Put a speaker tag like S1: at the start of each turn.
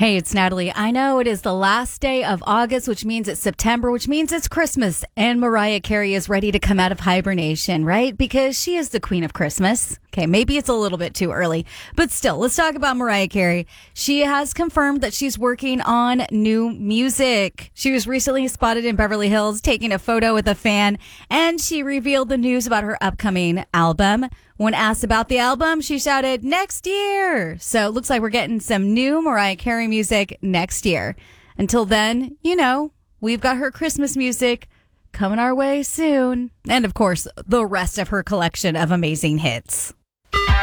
S1: Hey, it's Natalie. I know it is the last day of August, which means it's September, which means it's Christmas. And Mariah Carey is ready to come out of hibernation, right? Because she is the queen of Christmas. Okay, maybe it's a little bit too early, but still, let's talk about Mariah Carey. She has confirmed that she's working on new music. She was recently spotted in Beverly Hills taking a photo with a fan, and she revealed the news about her upcoming album. When asked about the album, she shouted, "Next year." So it looks like we're getting some new Mariah Carey music next year. Until then, we've got her Christmas music coming our way soon. And of course, the rest of her collection of amazing hits.